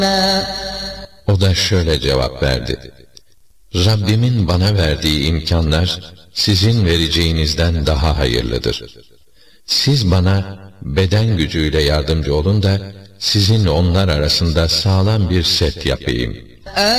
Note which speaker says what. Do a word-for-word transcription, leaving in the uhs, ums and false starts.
Speaker 1: O da şöyle cevap verdi: Rabbimin bana verdiği imkanlar sizin vereceğinizden daha hayırlıdır. Siz bana beden gücüyle yardımcı olun da sizin onlar arasında sağlam bir set yapayım.